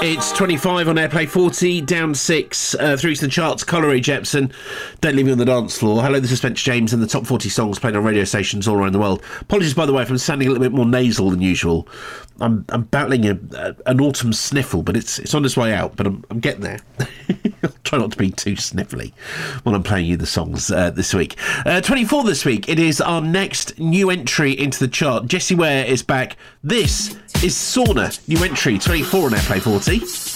It's 25 on Airplay 40, down 6, through to the charts. Coleridge Jepsen, Don't Leave Me on the Dance Floor. Hello, this is Spencer James and the top 40 songs played on radio stations all around the world. Apologies, by the way, if I'm sounding a little bit more nasal than usual. I'm battling an autumn sniffle, but it's on its way out, but I'm getting there. I'll try not to be too sniffly when I'm playing you the songs this week. 24 this week, it is our next new entry into the chart. Jessie Ware is back. This is Sauna, new entry, 24 on Airplay 40.